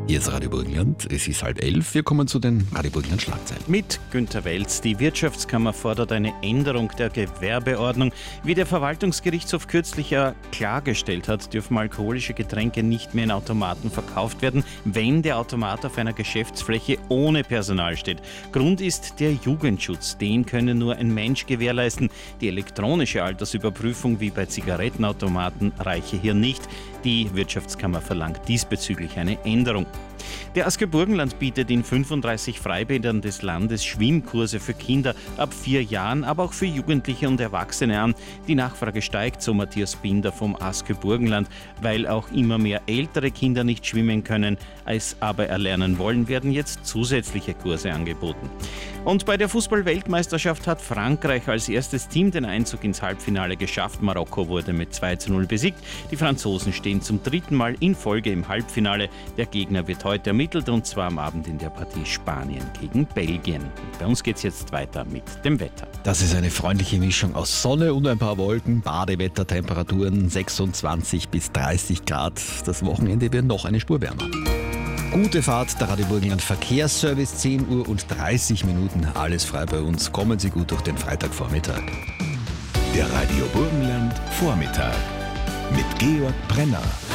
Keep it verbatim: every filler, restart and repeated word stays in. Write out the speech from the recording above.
Hier ist Radio Burgenland, es ist halb elf. Wir kommen zu den Radio Burgenland Schlagzeilen. Mit Günter Welz. Die Wirtschaftskammer fordert eine Änderung der Gewerbeordnung. Wie der Verwaltungsgerichtshof kürzlich ja klargestellt hat, dürfen alkoholische Getränke nicht mehr in Automaten verkauft werden, wenn der Automat auf einer Geschäftsfläche ohne Personal steht. Grund ist der Jugendschutz. Den könne nur ein Mensch gewährleisten. Die elektronische Altersüberprüfung wie bei Zigarettenautomaten reiche hier nicht. Die Wirtschaftskammer verlangt diesbezüglich eine Änderung. Der A S K Burgenland bietet in fünfunddreißig Freibädern des Landes Schwimmkurse für Kinder ab vier Jahren, aber auch für Jugendliche und Erwachsene an. Die Nachfrage steigt, so Matthias Binder vom A S K Burgenland. Weil auch immer mehr ältere Kinder nicht schwimmen können, es aber erlernen wollen, werden jetzt zusätzliche Kurse angeboten. Und bei der Fußball-Weltmeisterschaft hat Frankreich als erstes Team den Einzug ins Halbfinale geschafft. Marokko wurde mit zwei zu null besiegt. Die Franzosen stehen zum dritten Mal in Folge im Halbfinale. Der Gegner wird heute ermittelt, und zwar am Abend in der Partie Spanien gegen Belgien. Bei uns geht es jetzt weiter mit dem Wetter. Das ist eine freundliche Mischung aus Sonne und ein paar Wolken. Badewettertemperaturen sechsundzwanzig bis dreißig Grad. Das Wochenende wird noch eine Spur wärmer. Gute Fahrt, der Radio Burgenland Verkehrsservice, zehn Uhr und dreißig Minuten. Alles frei bei uns. Kommen Sie gut durch den Freitagvormittag. Der Radio Burgenland Vormittag mit Georg Brenner.